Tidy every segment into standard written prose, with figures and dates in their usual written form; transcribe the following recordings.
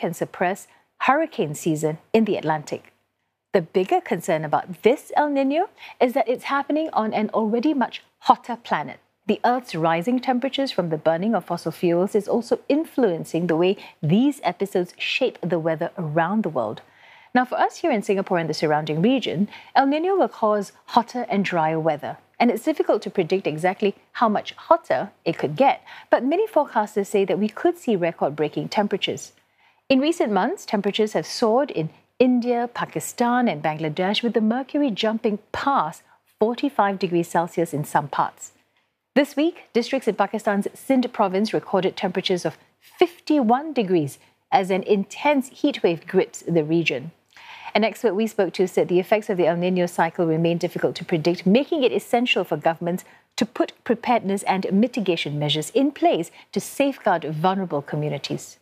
can suppress hurricane season in the Atlantic. The bigger concern about this El Niño is that it's happening on an already much hotter planet. The Earth's rising temperatures from the burning of fossil fuels is also influencing the way these episodes shape the weather around the world. Now, for us here in Singapore and the surrounding region, El Niño will cause hotter and drier weather. And it's difficult to predict exactly how much hotter it could get. But many forecasters say that we could see record-breaking temperatures. In recent months, temperatures have soared in India, Pakistan and Bangladesh, with the mercury jumping past 45 degrees Celsius in some parts. This week, districts in Pakistan's Sindh province recorded temperatures of 51 degrees as an intense heatwave grips the region. An expert we spoke to said the effects of the El Niño cycle remain difficult to predict, making it essential for governments to put preparedness and mitigation measures in place to safeguard vulnerable communities.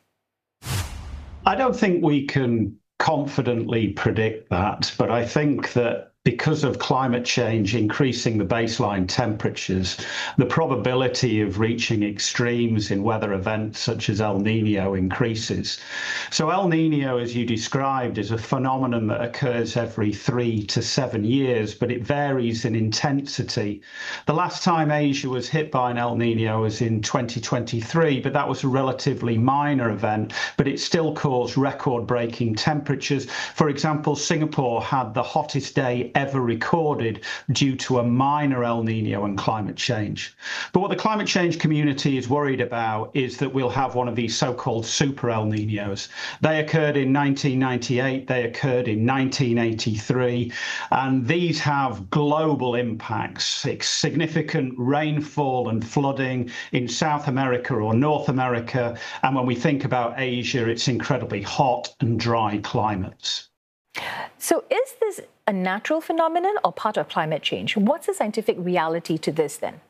I don't think we can confidently predict that, but I think that because of climate change increasing the baseline temperatures, the probability of reaching extremes in weather events such as El Niño increases. So El Niño, as you described, is a phenomenon that occurs every 3 to 7 years, but it varies in intensity. The last time Asia was hit by an El Niño was in 2023, but that was a relatively minor event, but it still caused record-breaking temperatures. For example, Singapore had the hottest day ever recorded due to a minor El Niño and climate change. But what the climate change community is worried about is that we'll have one of these so-called super El Niños. They occurred in 1998, they occurred in 1983, and these have global impacts, significant rainfall and flooding in South America or North America. And when we think about Asia, it's incredibly hot and dry climates. So is this a natural phenomenon or part of climate change? What's the scientific reality to this then?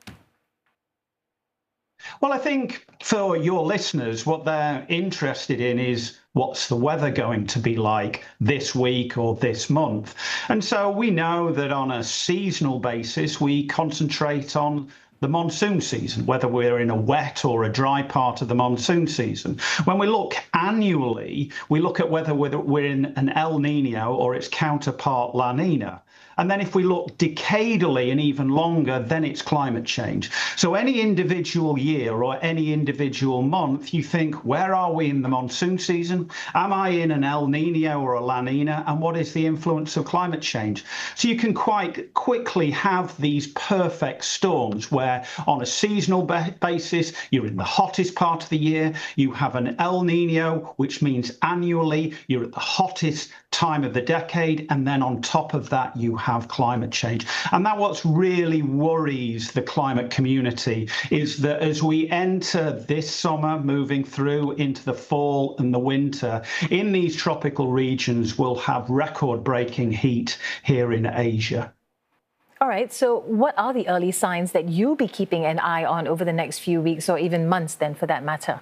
Well, I think for your listeners, what they're interested in is what's the weather going to be like this week or this month? And so we know that on a seasonal basis, we concentrate on the monsoon season, whether we're in a wet or a dry part of the monsoon season. When we look annually, we look at whether we're in an El Niño or its counterpart La Nina. And then if we look decadally and even longer, then it's climate change. So any individual year or any individual month, you think, where are we in the monsoon season? Am I in an El Niño or a La Nina? And what is the influence of climate change? So you can quite quickly have these perfect storms where on a seasonal basis, you're in the hottest part of the year. You have an El Niño, which means annually you're at the hottest time of the decade. And then on top of that, you have climate change. And that what really worries the climate community is that as we enter this summer, moving through into the fall and the winter, in these tropical regions, we'll have record-breaking heat here in Asia. All right, so what are the early signs that you'll be keeping an eye on over the next few weeks or even months then for that matter?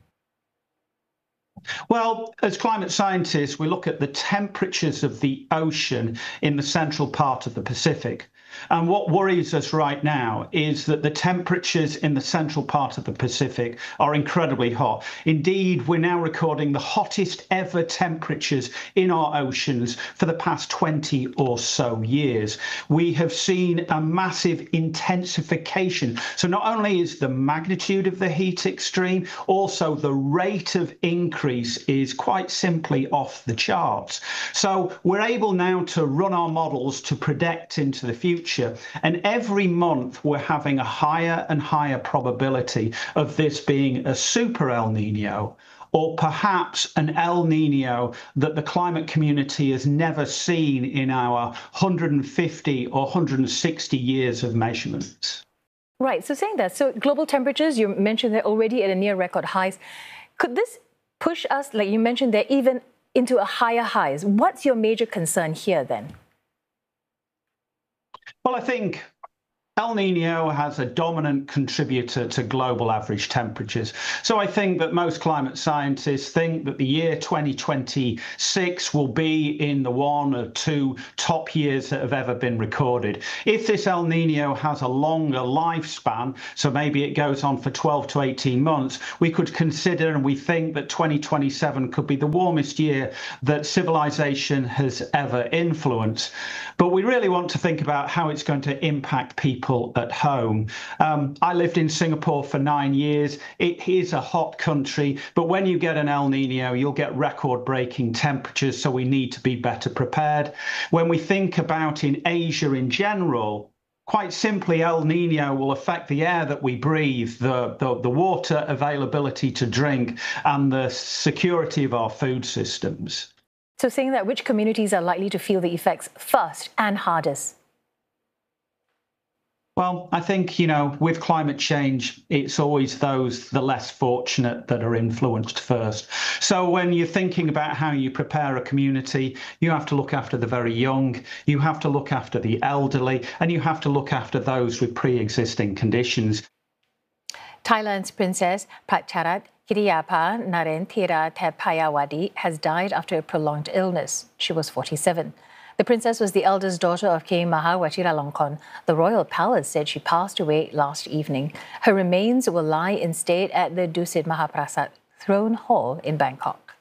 Well, as climate scientists, we look at the temperatures of the ocean in the central part of the Pacific. And what worries us right now is that the temperatures in the central part of the Pacific are incredibly hot. Indeed, we're now recording the hottest ever temperatures in our oceans for the past 20 or so years. We have seen a massive intensification. So not only is the magnitude of the heat extreme, also the rate of increase is quite simply off the charts. So we're able now to run our models to predict into the future. And every month we're having a higher and higher probability of this being a super El Niño, or perhaps an El Niño that the climate community has never seen in our 150 or 160 years of measurements. Right, so saying that, so global temperatures, you mentioned they're already at a near record highs. Could this push us, like you mentioned, they're even into a higher highs? What's your major concern here then? Well, I think El Nino has a dominant contributor to global average temperatures. So I think that most climate scientists think that the year 2026 will be in the one or two top years that have ever been recorded. If this El Nino has a longer lifespan, so maybe it goes on for 12 to 18 months, we could consider and we think that 2027 could be the warmest year that civilization has ever influenced. But we really want to think about how it's going to impact people at home. I lived in Singapore for 9 years. It is a hot country, but when you get an El Nino, you'll get record-breaking temperatures, so we need to be better prepared. When we think about in Asia in general, quite simply, El Nino will affect the air that we breathe, the water availability to drink, and the security of our food systems. So saying that, which communities are likely to feel the effects first and hardest? Well, I think, with climate change, it's always the less fortunate that are influenced first. So when you're thinking about how you prepare a community, you have to look after the very young, you have to look after the elderly, and you have to look after those with pre-existing conditions. Thailand's Princess Patcharat Kiriyapa Narendra Thepayawadi has died after a prolonged illness. She was 47. The princess was the eldest daughter of King Maha Vajiralongkorn. The royal palace said she passed away last evening. Her remains will lie in state at the Dusit Mahaprasat Throne Hall in Bangkok.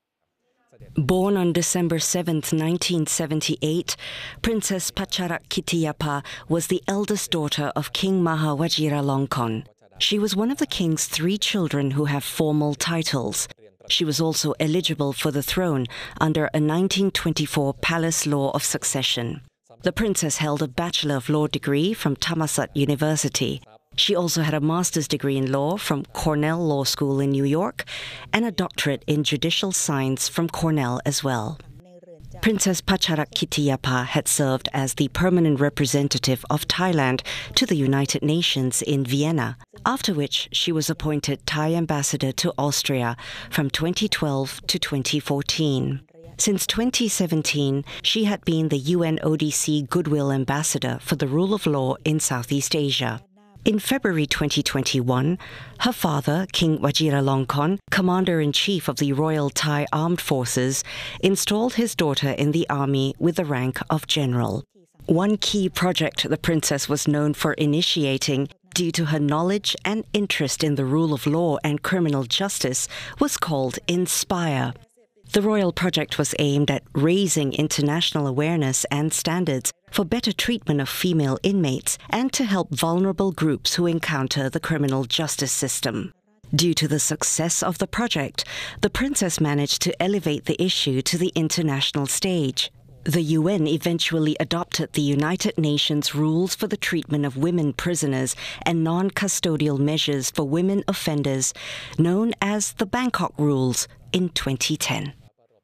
Born on December 7, 1978, Princess Patcharat Kiriyapa was the eldest daughter of King Maha Vajiralongkorn. She was one of the king's 3 children who have formal titles. She was also eligible for the throne under a 1924 palace law of succession. The princess held a Bachelor of Law degree from Thammasat University. She also had a master's degree in law from Cornell Law School in New York and a doctorate in judicial science from Cornell as well. Princess Patcharat Kiriyapa had served as the permanent representative of Thailand to the United Nations in Vienna, after which she was appointed Thai ambassador to Austria from 2012 to 2014. Since 2017, she had been the UNODC Goodwill Ambassador for the rule of law in Southeast Asia. In February 2021, her father, King Vajiralongkorn, Commander-in-Chief of the Royal Thai Armed Forces, installed his daughter in the army with the rank of general. One key project the princess was known for initiating, due to her knowledge and interest in the rule of law and criminal justice, was called Inspire. The royal project was aimed at raising international awareness and standards for better treatment of female inmates and to help vulnerable groups who encounter the criminal justice system. Due to the success of the project, the princess managed to elevate the issue to the international stage. The UN eventually adopted the United Nations rules for the treatment of women prisoners and non-custodial measures for women offenders, known as the Bangkok Rules, in 2010.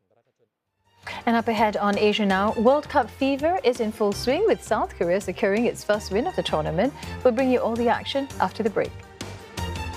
And up ahead on Asia Now, World Cup fever is in full swing with South Korea securing its first win of the tournament. We'll bring you all the action after the break.